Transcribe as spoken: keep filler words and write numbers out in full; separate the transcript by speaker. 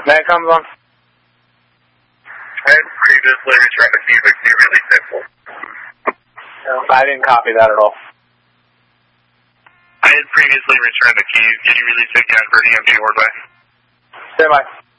Speaker 1: Man comes on.
Speaker 2: I had previously returned to Kiev, but you really simple.
Speaker 1: No, I didn't copy that at all.
Speaker 2: I had previously returned to Kiev. Did you really take down Verdi M P or by?
Speaker 1: Stand by.